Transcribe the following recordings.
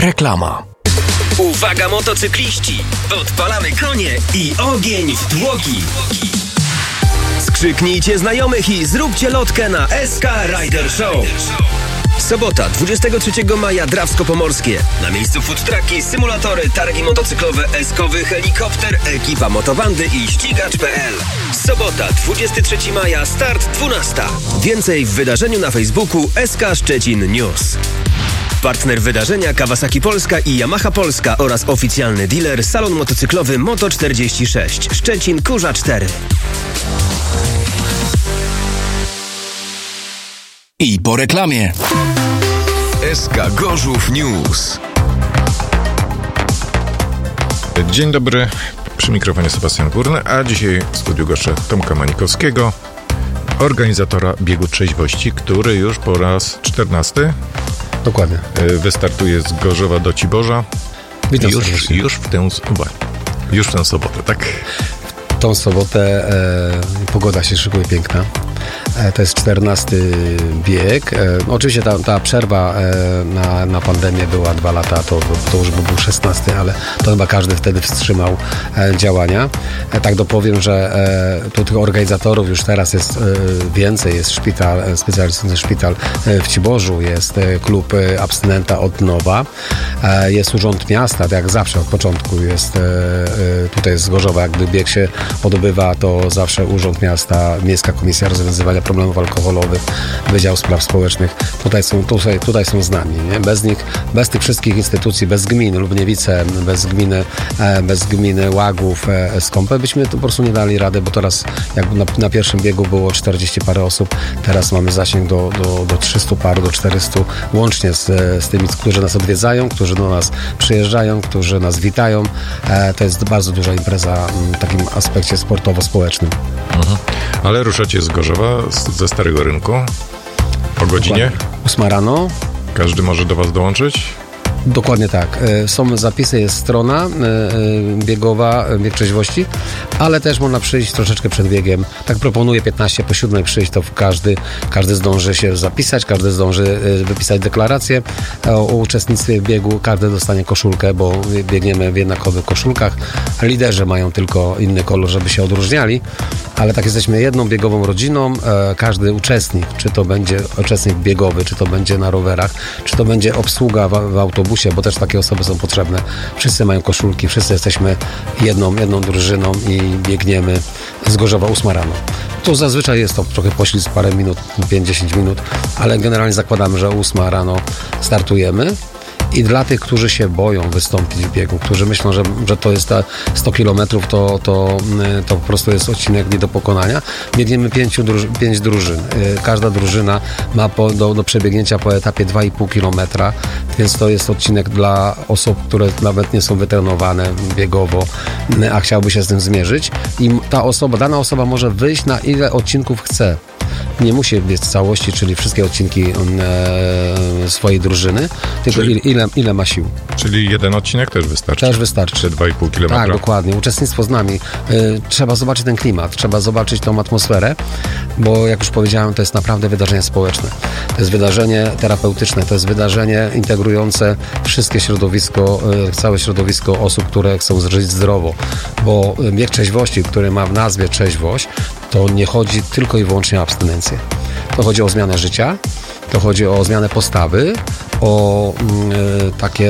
Reklama. Uwaga motocykliści! Odpalamy konie i ogień w tłoki! Skrzyknijcie znajomych i zróbcie lotkę na SK Rider Show! Sobota, 23 maja, Drawsko-Pomorskie. Na miejscu food trucki, symulatory, targi motocyklowe, eskowy, helikopter, ekipa motobandy i ścigacz.pl. Sobota, 23 maja, start 12. Więcej w wydarzeniu na Facebooku SK Szczecin News. Partner wydarzenia Kawasaki Polska i Yamaha Polska oraz oficjalny dealer salon motocyklowy Moto46 Szczecin Kurza 4. I po reklamie. SK Gorzów News. Dzień dobry, przy mikrofonie Sebastian Górny, a dzisiaj w studiu goszczę Tomka Manikowskiego, organizatora biegu trzeźwości, który już po raz 14 dokładnie wystartuje z Gorzowa do Ciborza. Witam już w tę sobotę, tak? W tą sobotę pogoda się szykuje piękna. To jest 14 bieg. Oczywiście ta przerwa na pandemię była 2 lata, to już był 16, ale to chyba każdy wtedy wstrzymał działania. Tak dopowiem, że tu tych organizatorów już teraz jest więcej. Jest szpital, specjalistyczny szpital w Ciborzu, jest klub abstynenta od nowa, jest urząd miasta, tak jak zawsze od początku jest tutaj z Gorzowa, jak gdy bieg się odbywa, to zawsze urząd miasta, Miejska Komisja Rozwiązywania Problemów Alkoholowych, Wydział Spraw Społecznych tutaj są z nami. Nie? Bez tych wszystkich instytucji, bez gmin Lubniewice, bez gminy Łagów, Skąpe, byśmy to po prostu nie dali rady, bo teraz jak na pierwszym biegu było 40 parę osób, teraz mamy zasięg do 300 par, do 400, łącznie z tymi, którzy nas odwiedzają, którzy do nas przyjeżdżają, którzy nas witają. To jest bardzo duża impreza w takim aspekcie sportowo-społecznym. Mhm. Ale ruszacie z Gorzowa, ze Starego Rynku. O godzinie? 8 rano. Każdy może do Was dołączyć? Dokładnie tak. Są zapisy, jest strona biegowa, bieg trzeźwości, ale też można przyjść troszeczkę przed biegiem. Tak proponuję 15 po 7 przyjść, to każdy zdąży się zapisać, każdy zdąży wypisać deklarację o uczestnictwie w biegu, każdy dostanie koszulkę, bo biegniemy w jednakowych koszulkach. Liderzy mają tylko inny kolor, żeby się odróżniali, ale tak jesteśmy jedną biegową rodziną. Każdy uczestnik, czy to będzie uczestnik biegowy, czy to będzie na rowerach, czy to będzie obsługa w autobusie, bo też takie osoby są potrzebne. Wszyscy mają koszulki, wszyscy jesteśmy jedną drużyną i biegniemy z Gorzowa 8 rano. Tu zazwyczaj jest to trochę poślizg, parę minut, 5-10 minut, ale generalnie zakładamy, że 8 rano startujemy. I dla tych, którzy się boją wystąpić w biegu, którzy myślą, że to jest 100 km, to po prostu jest odcinek nie do pokonania. Biegniemy 5 drużyn. Każda drużyna ma do przebiegnięcia po etapie 2,5 km, więc to jest odcinek dla osób, które nawet nie są wytrenowane biegowo, a chciałby się z tym zmierzyć. I dana osoba może wyjść na ile odcinków chce. Nie musi biec całości, czyli wszystkie odcinki swojej drużyny, tylko ile ma sił. Czyli jeden odcinek też wystarczy? Też wystarczy. 2,5 km. Tak, dokładnie. Uczestnictwo z nami. Trzeba zobaczyć ten klimat, trzeba zobaczyć tą atmosferę, bo jak już powiedziałem, to jest naprawdę wydarzenie społeczne. To jest wydarzenie terapeutyczne, to jest wydarzenie integrujące wszystkie całe środowisko osób, które chcą żyć zdrowo, bo bieg trzeźwości, który ma w nazwie trzeźwość, to nie chodzi tylko i wyłącznie o abstynencję. To chodzi o zmianę życia, to chodzi o zmianę postawy, o takie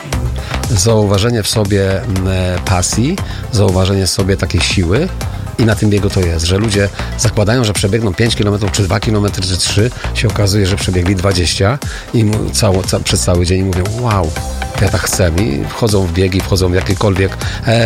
zauważenie w sobie pasji, zauważenie w sobie takiej siły. I na tym biegu to jest, że ludzie zakładają, że przebiegną 5 km, czy 2 km, czy 3, się okazuje, że przebiegli 20 i przez cały dzień mówią, wow, ja tak chcę. I wchodzą w biegi, wchodzą w jakikolwiek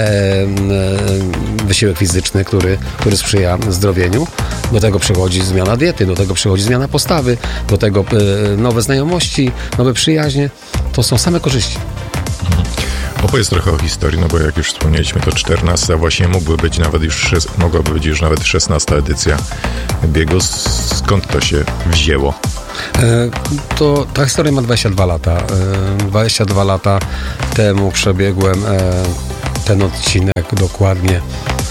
wysiłek fizyczny, który sprzyja zdrowieniu. Do tego przychodzi zmiana diety, do tego przychodzi zmiana postawy, do tego nowe znajomości, nowe przyjaźnie. To są same korzyści. Opowiedz trochę o historii, no bo jak już wspomnieliśmy, to 14, a właśnie mogłaby być już nawet 16 edycja biegu. Skąd to się wzięło? Ta historia ma 22 lata. 22 lata temu przebiegłem ten odcinek dokładnie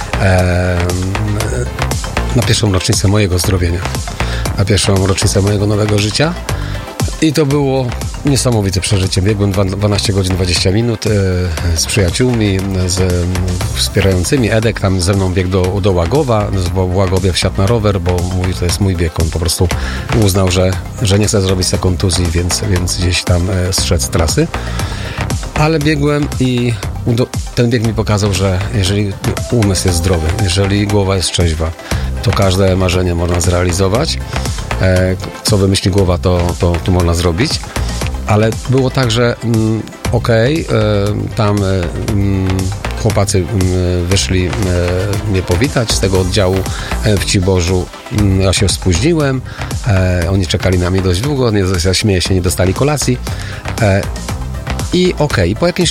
na pierwszą rocznicę mojego zdrowienia, na pierwszą rocznicę mojego nowego życia. I to było Niesamowite przeżycie. Biegłem 12 godzin 20 minut z przyjaciółmi, z wspierającymi. Edek tam ze mną biegł do Łagowa. W Łagowie wsiadł na rower, bo mówi, to jest mój bieg. On po prostu uznał, że nie chce zrobić sobie kontuzji, więc gdzieś tam zszedł z trasy. Ale biegłem i ten bieg mi pokazał, że jeżeli umysł jest zdrowy, jeżeli głowa jest trzeźwa, to każde marzenie można zrealizować. Co wymyśli głowa, to można zrobić. Ale było tak, że tam chłopacy wyszli mnie powitać z tego oddziału w Ciborzu. Ja się spóźniłem, oni czekali na mnie dość długo, ja śmieję się, nie dostali kolacji. I po jakimś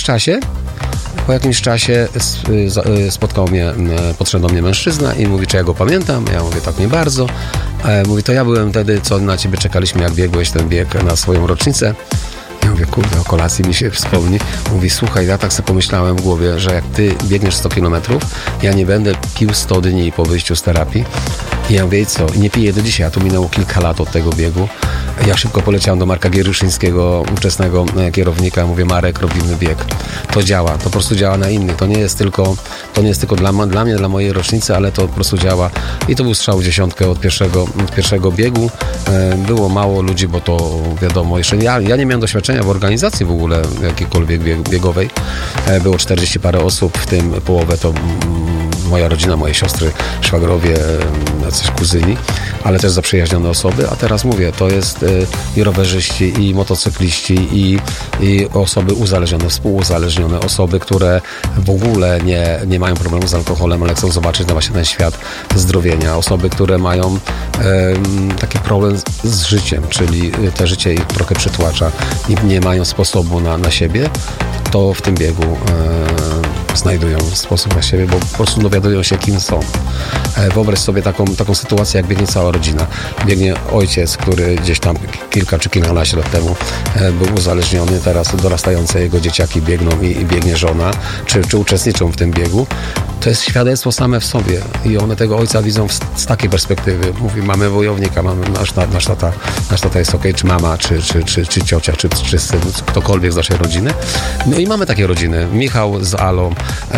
czasie podszedł do mnie mężczyzna i mówi, czy ja go pamiętam. Ja mówię, tak, nie bardzo. Mówi, to ja byłem wtedy, co na ciebie czekaliśmy, jak biegłeś ten bieg na swoją rocznicę. Ja mówię, kurde, o kolacji mi się wspomni. Mówi, słuchaj, ja tak sobie pomyślałem w głowie, że jak ty biegniesz 100 kilometrów, ja nie będę pił 100 dni po wyjściu z terapii. I ja mówię, co? I nie piję do dzisiaj, a tu minęło kilka lat od tego biegu. Ja szybko poleciałem do Marka Gieruszyńskiego, ówczesnego kierownika. Mówię, Marek, robimy bieg. To działa, to po prostu działa na innych. To nie jest tylko dla mnie, dla mojej rocznicy, ale to po prostu działa. I to był strzał w dziesiątkę od pierwszego biegu. Było mało ludzi, bo to wiadomo, jeszcze ja nie miałem doświadczenia w organizacji w ogóle jakiejkolwiek biegowej. Było 40 parę osób, w tym połowę to moja rodzina, moje siostry, szwagrowie, jacyś kuzyni, ale też zaprzyjaźnione osoby, a teraz mówię, to jest i rowerzyści, i motocykliści, i osoby uzależnione, współuzależnione, osoby, które w ogóle nie mają problemu z alkoholem, ale chcą zobaczyć właśnie ten świat zdrowienia, osoby, które mają taki problem z życiem, czyli te życie ich trochę przytłacza i nie mają sposobu na siebie, to w tym biegu znajdują sposób na siebie, bo po prostu dowiadują się, kim są. Wyobraź sobie taką sytuację, jak biegnie cała rodzina. Biegnie ojciec, który gdzieś tam kilka czy kilkanaście lat temu był uzależniony, teraz dorastające jego dzieciaki biegną i biegnie żona, czy uczestniczą w tym biegu. To jest świadectwo same w sobie i one tego ojca widzą z takiej perspektywy. Mówi, mamy wojownika, mamy nasz tata jest okej, czy mama, czy ciocia, czy syn, ktokolwiek z naszej rodziny. No i mamy takie rodziny. Michał z Alą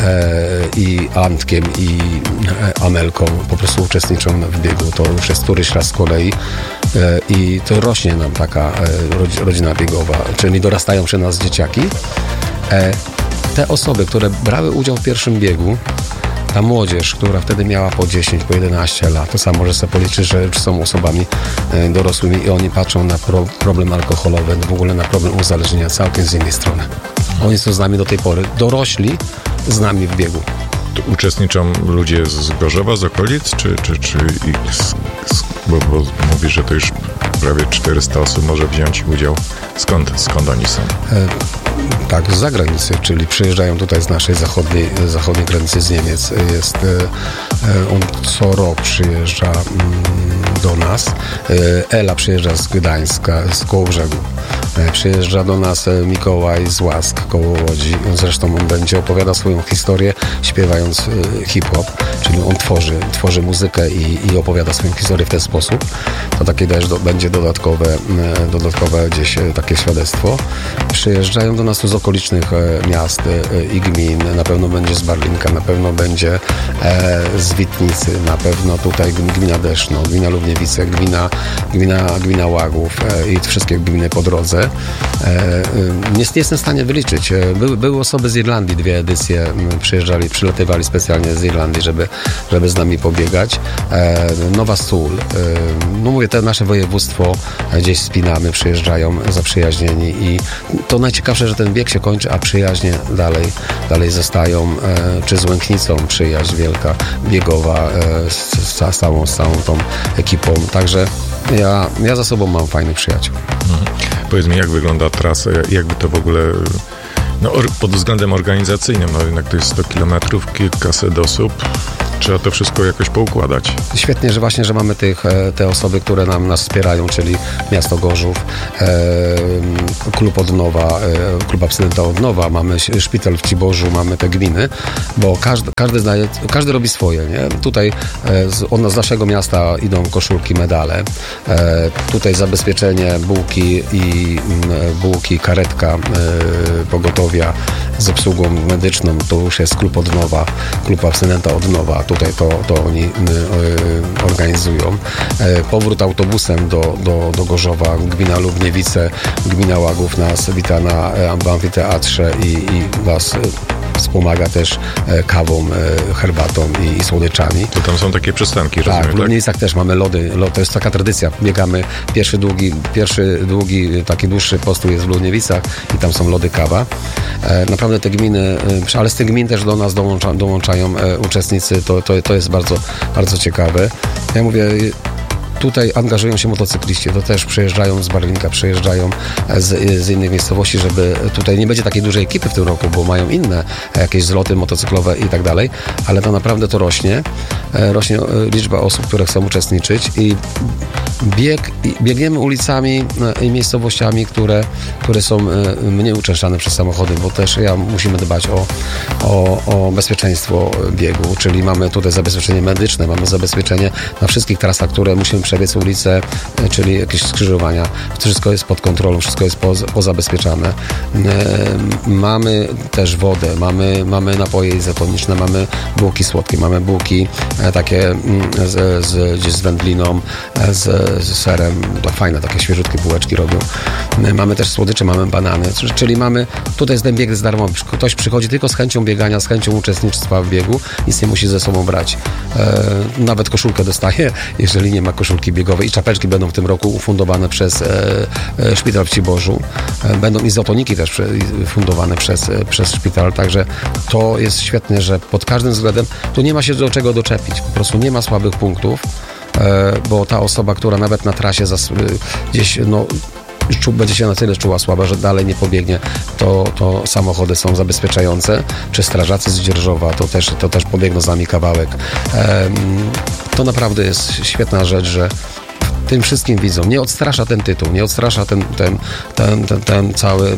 i Antkiem i Amelką po prostu uczestniczą w biegu. To już jest któryś raz z kolei i to rośnie nam taka rodzina biegowa, czyli dorastają przy nas dzieciaki. Te osoby, które brały udział w pierwszym biegu, ta młodzież, która wtedy miała po 10, po 11 lat, to sam może sobie policzyć, że już są osobami dorosłymi i oni patrzą na problem alkoholowy, w ogóle na problem uzależnienia całkiem z innej strony. Oni są z nami do tej pory, dorośli z nami w biegu. Tu uczestniczą ludzie z Gorzowa, z okolic, bo mówi, że to już prawie 400 osób może wziąć udział. Skąd oni są? Tak, z zagranicy, czyli przyjeżdżają tutaj z naszej zachodniej granicy, z Niemiec. On co rok przyjeżdża do nas. Ela przyjeżdża z Gdańska, z Kołobrzegu. Przyjeżdża do nas Mikołaj z Łask koło Łodzi. Zresztą on będzie opowiadał swoją historię, śpiewając hip-hop, czyli on tworzy muzykę i opowiada swoją historię w ten sposób. To takie też będzie dodatkowe gdzieś takie świadectwo. Przyjeżdżają do nas tu z okolicznych miast i gmin. Na pewno będzie z Barlinka, na pewno będzie z Witnicy, na pewno tutaj gmina Deszno, gmina Lubniewice, gmina Łagów i wszystkie gminy po drodze. Nie jestem w stanie wyliczyć. Były osoby z Irlandii, 2 edycje przylatywali specjalnie z Irlandii, żeby z nami pobiegać. Nowa Sól. No mówię, te nasze województwo gdzieś spinamy, przyjeżdżają zaprzyjaźnieni i to najciekawsze, że ten bieg się kończy, a przyjaźnie dalej zostają, czy z Łęknicą przyjaźń wielka, biegowa, z całą tą ekipą. Także ja za sobą mam fajnych przyjaciół. Powiedz mi, jak wygląda trasa, jakby to w ogóle pod względem organizacyjnym, no jednak to jest 100 kilometrów, kilkaset osób. Trzeba to wszystko jakoś poukładać. Świetnie, że właśnie, że mamy te osoby, które nas wspierają, czyli Miasto Gorzów, Klub Odnowa, Klub Abstynenta Odnowa, mamy szpital w Ciborzu, mamy te gminy, bo każdy robi swoje, nie? Tutaj z naszego miasta idą koszulki, medale. Tutaj zabezpieczenie bułki, karetka pogotowia z obsługą medyczną, to już jest Klub Odnowa, Klub Abstynenta Odnowa. Tutaj to oni organizują. Powrót autobusem do Gorzowa, gmina Lubniewice, gmina Łagów nas wita na amfiteatrze i was wspomaga też kawą, herbatą i słodyczami. To tam są takie przystanki, tak, rozumiem, w Lubniewicach też mamy lody. To jest taka tradycja. Biegamy, pierwszy długi, taki dłuższy postój jest w Lubniewicach i tam są lody, kawa. Naprawdę te gminy, ale z tych gmin też do nas dołączają uczestnicy. To jest bardzo, bardzo ciekawe. Ja mówię, tutaj angażują się motocykliści, to też przyjeżdżają z Barlinka, przyjeżdżają z innych miejscowości, żeby tutaj nie będzie takiej dużej ekipy w tym roku, bo mają inne jakieś zloty motocyklowe i tak dalej, ale to naprawdę to rośnie. Rośnie liczba osób, które chcą uczestniczyć i biegniemy ulicami i miejscowościami, które są mniej uczęszczane przez samochody, bo też musimy dbać o bezpieczeństwo biegu, czyli mamy tutaj zabezpieczenie medyczne, mamy zabezpieczenie na wszystkich trasach, które musimy przebiec ulicę, czyli jakieś skrzyżowania. Wszystko jest pod kontrolą, wszystko jest pozabezpieczane. Mamy też wodę, mamy napoje izotoniczne, mamy bułki słodkie, mamy bułki takie gdzieś z wędliną, z serem. To fajne, takie świeżutkie bułeczki robią. Mamy też słodycze, mamy banany, czyli mamy, tutaj jest ten bieg z darmo. Ktoś przychodzi tylko z chęcią biegania, z chęcią uczestnictwa w biegu, nic nie musi ze sobą brać. Nawet koszulkę dostaje, jeżeli nie ma koszulki biegowej i czapeczki będą w tym roku ufundowane przez szpital w Ciborzu. Będą izotoniki też fundowane przez szpital, także to jest świetnie, że pod każdym względem tu nie ma się do czego doczepić, po prostu nie ma słabych punktów, bo ta osoba, która nawet na trasie gdzieś będzie się na tyle czuła słaba, że dalej nie pobiegnie, to samochody są zabezpieczające, czy strażacy z Dzierżowa, to też pobiegną z nami kawałek. To naprawdę jest świetna rzecz, że tym wszystkim widzom nie odstrasza ten tytuł, nie odstrasza ten cały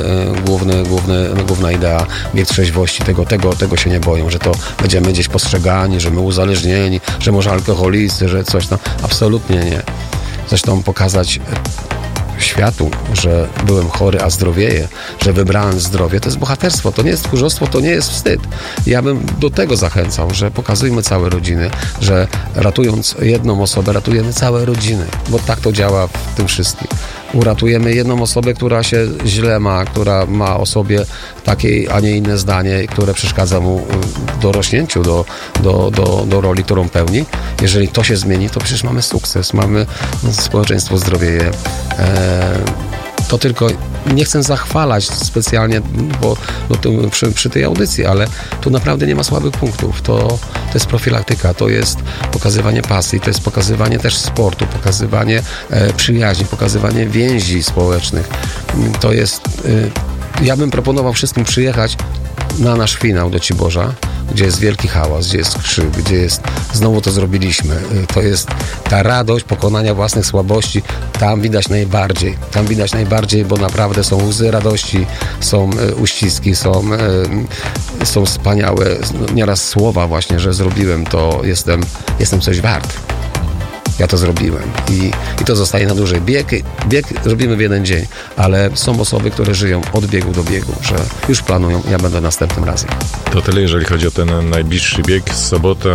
główna idea, bieg trzeźwości, tego się nie boją, że to będziemy gdzieś postrzegani, że my uzależnieni, że może alkoholisty, że coś tam. Absolutnie nie. Zresztą pokazać światu, że byłem chory, a zdrowieję, że wybrałem zdrowie, to jest bohaterstwo, to nie jest tchórzostwo, to nie jest wstyd. Ja bym do tego zachęcał, że pokazujmy całe rodziny, że ratując jedną osobę, ratujemy całe rodziny, bo tak to działa w tym wszystkim. Uratujemy jedną osobę, która się źle ma, która ma o sobie takie, a nie inne zdanie, które przeszkadza mu w dorośnięciu do roli, którą pełni. Jeżeli to się zmieni, to przecież mamy sukces, społeczeństwo zdrowieje. To tylko nie chcę zachwalać specjalnie, bo przy tej audycji, ale tu naprawdę nie ma słabych punktów. To jest profilaktyka, to jest pokazywanie pasji, to jest pokazywanie też sportu, pokazywanie przyjaźni, pokazywanie więzi społecznych. To jest... Ja bym proponował wszystkim przyjechać na nasz finał do Ciborza, gdzie jest wielki hałas, gdzie jest krzyk, gdzie jest znowu to zrobiliśmy. To jest ta radość pokonania własnych słabości. Tam widać najbardziej, bo naprawdę są łzy radości, są uściski, są wspaniałe nieraz słowa właśnie, że zrobiłem to, jestem coś wart. Ja to zrobiłem i to zostaje na dłużej. Bieg robimy w jeden dzień, ale są osoby, które żyją od biegu do biegu, że już planują, ja będę następnym razem. To tyle, jeżeli chodzi o ten najbliższy bieg. Sobota,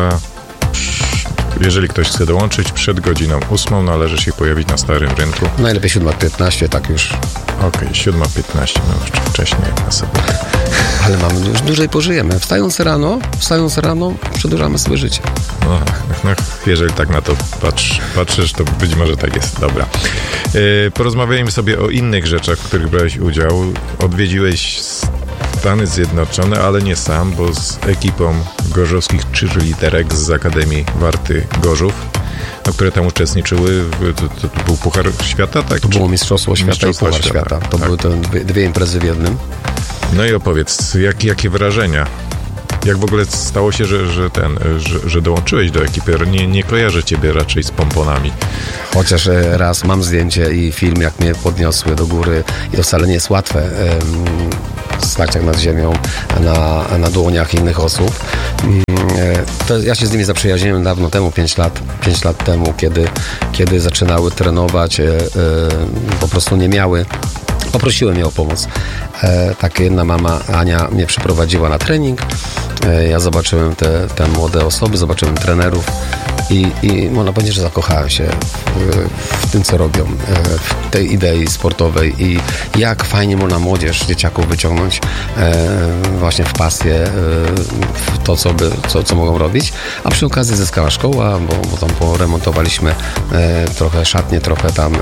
jeżeli ktoś chce dołączyć, przed godziną 8 należy się pojawić na Starym Rynku. Najlepiej 7:15, tak już. Okej, 7:15, no jeszcze wcześniej jak na sobotę. Ale już dłużej pożyjemy. Wstając rano, przedłużamy sobie życie. No, jeżeli tak na to patrzysz, to być może tak jest. Dobra. Porozmawiajmy sobie o innych rzeczach, w których brałeś udział. Odwiedziłeś Stany Zjednoczone, ale nie sam, bo z ekipą gorzowskich cheerleaderek z Akademii Warty Gorzów, które tam uczestniczyły. To był Puchar Świata, tak? To było Mistrzostwo Świata i Puchar Świata. To były te dwie imprezy w jednym. No i opowiedz, jakie wrażenia Jak w ogóle stało się, że dołączyłeś do ekipy? Nie kojarzę ciebie raczej z pomponami. Chociaż raz mam zdjęcie i film, jak mnie podniosły do góry i to wcale nie jest łatwe stać tak nad ziemią na dłoniach innych osób. To ja się z nimi zaprzyjaźniłem dawno temu, 5 lat temu, kiedy zaczynały trenować, po prostu nie miały. Poprosiłem je o pomoc. Tak jedna mama, Ania, mnie przyprowadziła na trening. Ja zobaczyłem te młode osoby, zobaczyłem trenerów i można powiedzieć, że zakochałem się w tym, co robią, w tej idei sportowej i jak fajnie można młodzież, dzieciaków wyciągnąć właśnie w pasję, w to, co mogą robić. A przy okazji zyskała szkoła, bo tam poremontowaliśmy trochę szatnie, trochę tam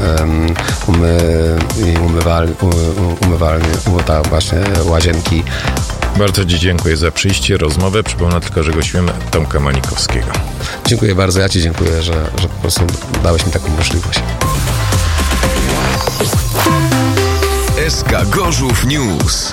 umywalnie, właśnie łazienki. Bardzo Ci dziękuję za przyjście, rozmowę. Przypomnę tylko, że gościłem Tomka Manikowskiego. Dziękuję bardzo. Ja Ci dziękuję, że po prostu dałeś mi taką możliwość. SK Gorzów News.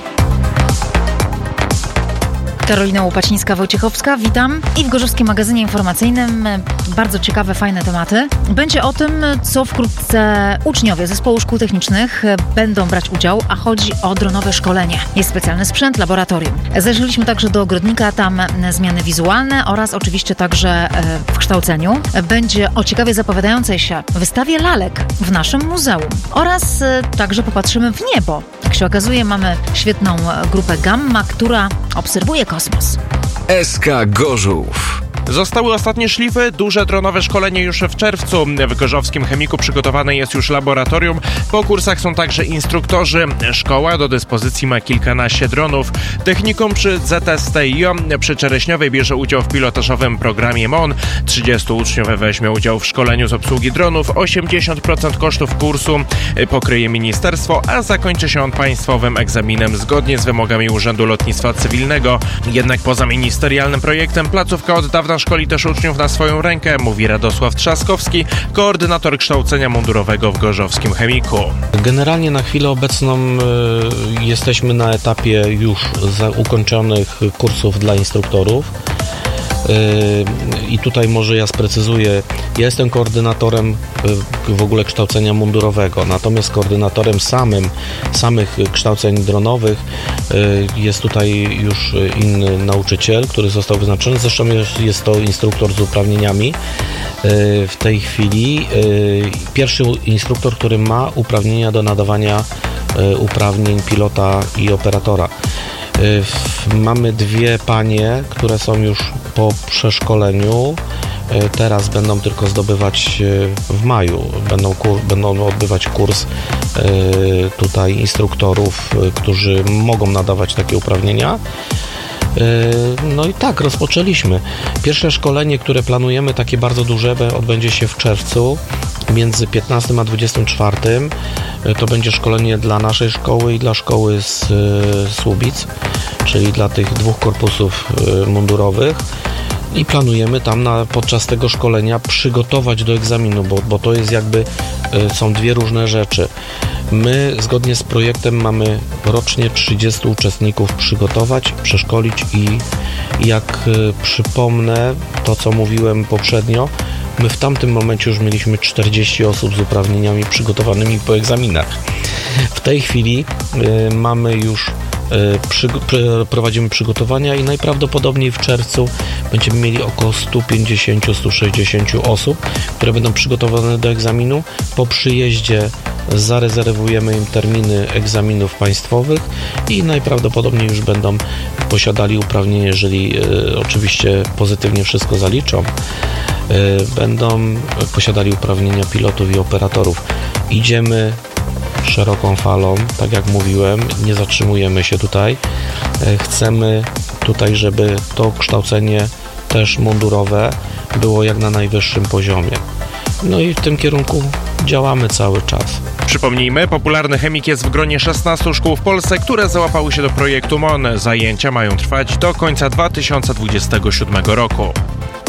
Karolina Łopacińska-Wojciechowska, witam. I w Gorzowskim Magazynie Informacyjnym bardzo ciekawe, fajne tematy. Będzie o tym, co wkrótce uczniowie zespołu szkół technicznych będą brać udział, a chodzi o dronowe szkolenie. Jest specjalny sprzęt, laboratorium. Zajrzyliśmy także do ogrodnika, tam zmiany wizualne oraz oczywiście także w kształceniu. Będzie o ciekawie zapowiadającej się wystawie lalek w naszym muzeum. Oraz także popatrzymy w niebo. Jak się okazuje, mamy świetną grupę Gamma, która obserwuje kosmos. SK Gorzów. Zostały ostatnie szlify, duże dronowe szkolenie już w czerwcu. W gorzowskim Chemiku przygotowane jest już laboratorium. Po kursach są także instruktorzy. Szkoła do dyspozycji ma kilkanaście dronów. Technikum przy ZSTIO przy Czereśniowej bierze udział w pilotażowym programie MON. 30 uczniów weźmie udział w szkoleniu z obsługi dronów. 80% kosztów kursu pokryje ministerstwo, a zakończy się on państwowym egzaminem zgodnie z wymogami Urzędu Lotnictwa Cywilnego. Jednak poza ministerialnym projektem placówka od dawna szkoli też uczniów na swoją rękę, mówi Radosław Trzaskowski, koordynator kształcenia mundurowego w gorzowskim Chemiku. Generalnie na chwilę obecną jesteśmy na etapie już ukończonych kursów dla instruktorów. I tutaj może ja sprecyzuję, ja jestem koordynatorem w ogóle kształcenia mundurowego, natomiast koordynatorem samych kształceń dronowych jest tutaj już inny nauczyciel, który został wyznaczony, zresztą jest to instruktor z uprawnieniami w tej chwili, pierwszy instruktor, który ma uprawnienia do nadawania uprawnień pilota i operatora. Mamy dwie panie, które są już po przeszkoleniu. Teraz będą tylko zdobywać w maju. Będą odbywać kurs tutaj instruktorów, którzy mogą nadawać takie uprawnienia. No i tak, rozpoczęliśmy. Pierwsze szkolenie, które planujemy, takie bardzo duże, odbędzie się w czerwcu, między 15 a 24. To będzie szkolenie dla naszej szkoły i dla szkoły z Słubic, czyli dla tych dwóch korpusów mundurowych. I planujemy tam podczas tego szkolenia przygotować do egzaminu, bo to jest są dwie różne rzeczy. My zgodnie z projektem mamy rocznie 30 uczestników przygotować, przeszkolić i jak przypomnę to, co mówiłem poprzednio, my w tamtym momencie już mieliśmy 40 osób z uprawnieniami przygotowanymi po egzaminach. W tej chwili mamy już prowadzimy przygotowania i najprawdopodobniej w czerwcu będziemy mieli około 150-160 osób, które będą przygotowane do egzaminu. Po przyjeździe zarezerwujemy im terminy egzaminów państwowych i najprawdopodobniej już będą posiadali uprawnienie, jeżeli oczywiście pozytywnie wszystko zaliczą, będą posiadali uprawnienia pilotów i operatorów. Idziemy szeroką falą, tak jak mówiłem, nie zatrzymujemy się tutaj. Chcemy tutaj, żeby to kształcenie też mundurowe było jak na najwyższym poziomie. No i w tym kierunku działamy cały czas. Przypomnijmy, popularny chemik jest w gronie 16 szkół w Polsce, które załapały się do projektu MON. Zajęcia mają trwać do końca 2027 roku.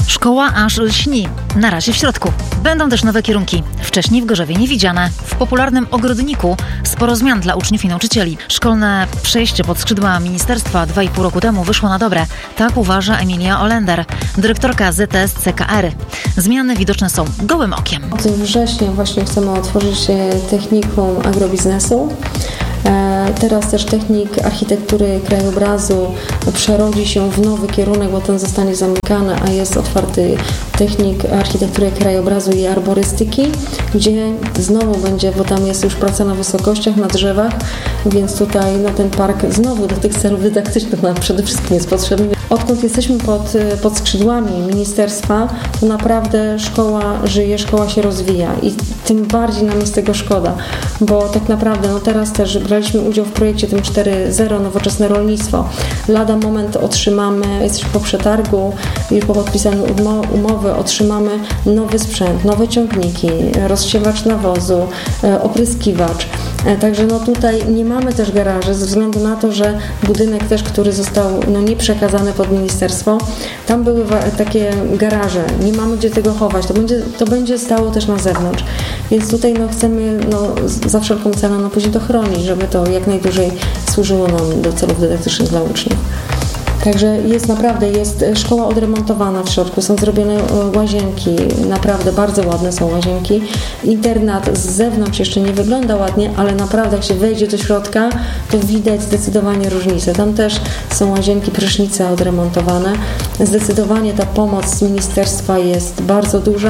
Szkoła aż lśni. Na razie w środku. Będą też nowe kierunki. Wcześniej w Gorzowie niewidziane. W popularnym Ogrodniku sporo zmian dla uczniów i nauczycieli. Szkolne przejście pod skrzydła ministerstwa 2,5 roku temu wyszło na dobre. Tak uważa Emilia Olender, dyrektorka ZTS-CKR. Zmiany widoczne są gołym okiem. Od września właśnie chcemy otworzyć technikum agrobiznesu. Teraz też technik architektury krajobrazu przerodzi się w nowy kierunek, bo ten zostanie zamykany, a jest otwarty technik architektury krajobrazu i arborystyki, gdzie znowu będzie, bo tam jest już praca na wysokościach, na drzewach, więc tutaj ten park znowu do tych celów dydaktycznych nam przede wszystkim jest potrzebny. Odkąd jesteśmy pod skrzydłami ministerstwa, to naprawdę szkoła żyje, szkoła się rozwija i tym bardziej nam jest tego szkoda, bo tak naprawdę teraz też braliśmy udział w projekcie tym 4.0 Nowoczesne Rolnictwo. Lada moment jesteśmy po przetargu i po podpisaniu umowy otrzymamy nowy sprzęt, nowe ciągniki, rozsiewacz nawozu, opryskiwacz. Także tutaj nie mamy też garaży ze względu na to, że budynek też, który został nie przekazany pod ministerstwo, tam były takie garaże, nie mamy gdzie tego chować, to będzie stało też na zewnątrz, więc tutaj chcemy za wszelką cenę później to chronić, żeby to jak najdłużej służyło nam do celów dydaktycznych dla uczniów. Także jest szkoła odremontowana w środku, są zrobione łazienki, naprawdę bardzo ładne są łazienki. Internat z zewnątrz jeszcze nie wygląda ładnie, ale naprawdę jak się wejdzie do środka, to widać zdecydowanie różnicę. Tam też są łazienki, prysznice odremontowane. Zdecydowanie ta pomoc z ministerstwa jest bardzo duża.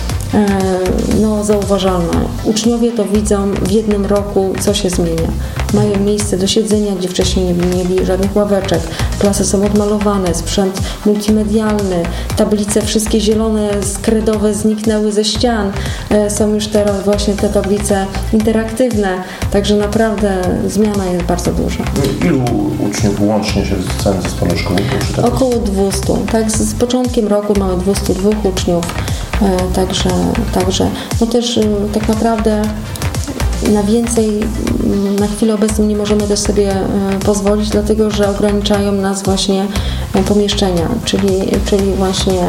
Zauważalna. Uczniowie to widzą w jednym roku, co się zmienia. Mają miejsce do siedzenia, gdzie wcześniej nie mieli żadnych ławeczek. Klasy są odmalowane, sprzęt multimedialny, tablice wszystkie zielone, skredowe zniknęły ze ścian. Są już teraz właśnie te tablice interaktywne, także naprawdę zmiana jest bardzo duża. Ilu uczniów łącznie się w całym zespole szkoły? Około 200. Tak, z początkiem roku mamy 202 uczniów. Także też tak naprawdę na więcej na chwilę obecną nie możemy też sobie pozwolić, dlatego że ograniczają nas właśnie pomieszczenia, czyli właśnie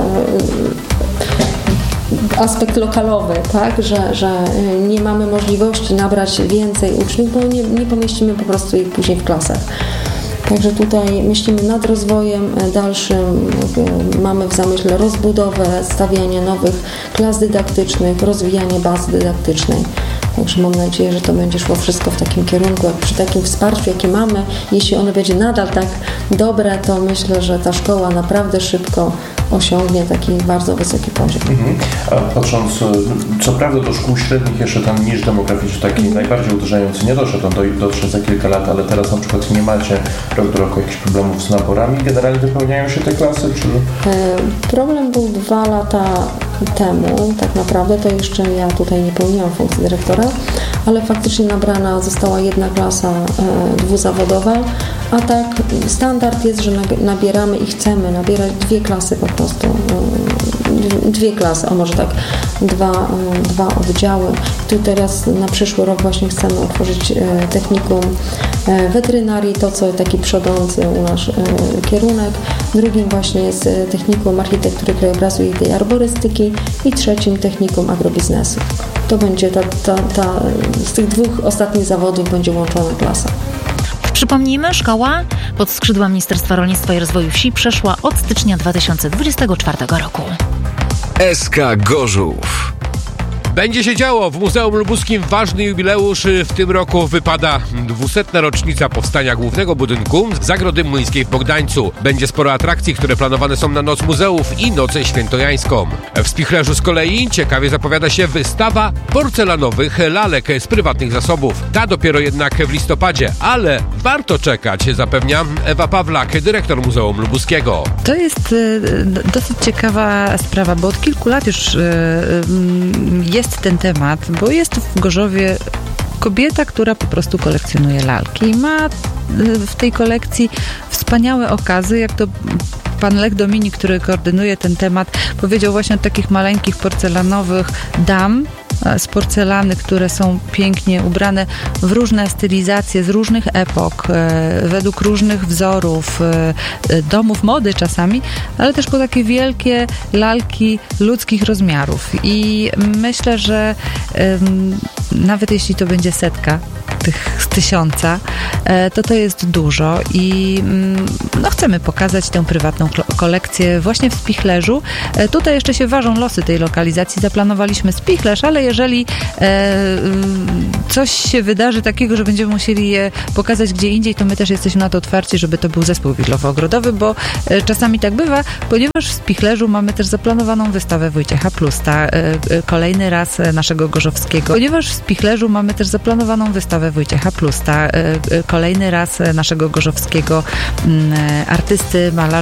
aspekt lokalowy, tak, że nie mamy możliwości nabrać więcej uczniów, bo nie pomieścimy po prostu ich później w klasach. Także tutaj myślimy nad rozwojem dalszym, mamy w zamyśle rozbudowę, stawianie nowych klas dydaktycznych, rozwijanie bazy dydaktycznej. Także mam nadzieję, że to będzie szło wszystko w takim kierunku, jak przy takim wsparciu, jakie mamy. Jeśli ono będzie nadal tak dobre, to myślę, że ta szkoła naprawdę szybko osiągnie taki bardzo wysoki poziom. A patrząc, co prawda do szkół średnich jeszcze ten niż demograficzny taki najbardziej uderzający nie doszedł, on dotrze za kilka lat, ale teraz na przykład nie macie rok do roku jakichś problemów z naborami, generalnie wypełniają się te klasy? Problem był 2 lata temu, tak naprawdę to jeszcze ja tutaj nie pełniłam funkcji dyrektora, ale faktycznie nabrana została 1 klasa dwuzawodowa, a tak standard jest, że nabieramy i chcemy nabierać 2 klasy po prostu. 2 klasy, a może tak 2 oddziały. Tu teraz na przyszły rok właśnie chcemy otworzyć technikum weterynarii, to co taki przodzący u nas kierunek. Drugim właśnie jest technikum architektury krajobrazu i tej arborystyki i trzecim technikum agrobiznesu. To będzie z tych 2 ostatnich zawodów będzie łączona klasa. Przypomnijmy, szkoła pod skrzydła Ministerstwa Rolnictwa i Rozwoju Wsi przeszła od stycznia 2024 roku. SK Gorzów. Będzie się działo w Muzeum Lubuskim. Ważny jubileusz. W tym roku wypada 200. rocznica powstania głównego budynku Zagrody Młyńskiej w Bogdańcu. Będzie sporo atrakcji, które planowane są na Noc Muzeów i Nocę Świętojańską. W Spichlerzu z kolei ciekawie zapowiada się wystawa porcelanowych lalek z prywatnych zasobów. Ta dopiero jednak w listopadzie, ale warto czekać, zapewnia Ewa Pawlak, dyrektor Muzeum Lubuskiego. To jest dosyć ciekawa sprawa, bo od kilku lat już jest ten temat, bo jest w Gorzowie kobieta, która po prostu kolekcjonuje lalki i ma w tej kolekcji wspaniałe okazy, jak to pan Lech Dominik, który koordynuje ten temat, powiedział właśnie o takich maleńkich porcelanowych dam, z porcelany, które są pięknie ubrane w różne stylizacje z różnych epok, według różnych wzorów, domów mody czasami, ale też po takie wielkie lalki ludzkich rozmiarów. I myślę, że nawet jeśli to będzie setka tych z 1000, to jest dużo i chcemy pokazać tę prywatną kolekcję właśnie w Spichlerzu. Tutaj jeszcze się ważą losy tej lokalizacji. Zaplanowaliśmy Spichlerz, ale jeżeli coś się wydarzy takiego, że będziemy musieli je pokazać gdzie indziej, to my też jesteśmy na to otwarci, żeby to był zespół Widlowo-Ogrodowy, bo czasami tak bywa, ponieważ w Spichlerzu mamy też zaplanowaną wystawę Wojciecha Plusta, kolejny raz naszego Gorzowskiego. Ponieważ w Spichlerzu mamy też zaplanowaną wystawę Wojciecha Plusta, kolejny raz naszego Gorzowskiego artysty, malarza,